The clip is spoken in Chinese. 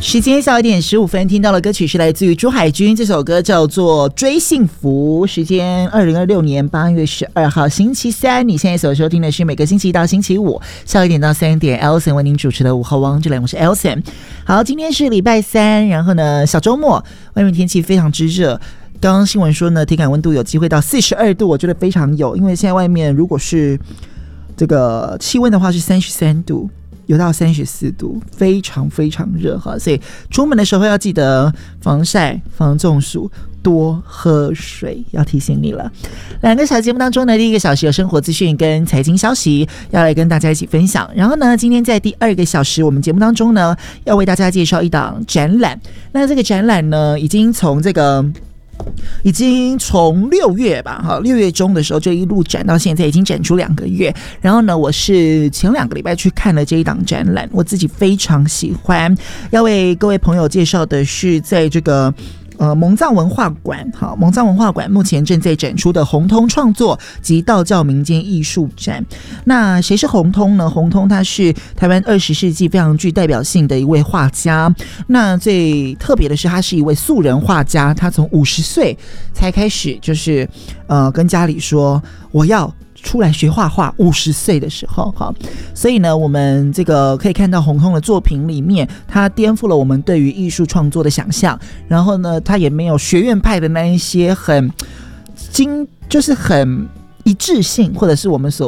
时间下午1点15分，听到的歌曲是来自于朱海军，这首歌叫做《追幸福》。时间2026年8月12号星期三，你现在所收听的是每个星期一到星期五下午1点到3点 Elson 为您主持的午后汪之恋，我是 Elson。好，今天是礼拜三，然后呢小周末，外面天气非常之热。刚刚新闻说呢，体感温度有机会到42度，我觉得非常有，因为现在外面如果是这个气温的话是33度。有到34度，非常非常热哈，所以出门的时候要记得防晒、防中暑，多喝水，要提醒你了。2个小节目当中呢，第1个小时有生活资讯跟财经消息要来跟大家一起分享。然后呢，今天在第2个小时，我们节目当中呢，要为大家介绍一档展览。那这个展览呢，已经从6月吧，6月中的时候就一路展到现在，已经展出2个月。然后呢，我是前2个礼拜去看了这一档展览，我自己非常喜欢。要为各位朋友介绍的是，在这个蒙藏文化馆，好，蒙藏文化馆目前正在展出的洪通创作及道教民间艺术展。那谁是洪通呢？洪通他是台湾20世纪非常具代表性的一位画家。那最特别的是，他是一位素人画家，他从50岁才开始，就是跟家里说我要出来学画画，50岁的时候，好，所以呢，我们这个可以看到洪通的作品里面，他颠覆了我们对于艺术创作的想象，然后呢，他也没有学院派的那一些就是很一致性，或者是我们所